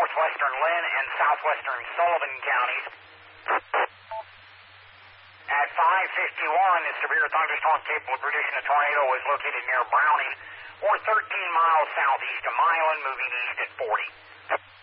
northwestern Lynn and southwestern Sullivan counties. At 5:51, a severe thunderstorm capable of producing a tornado is located near Browning, or 13 miles southeast of Milan, moving east at 40.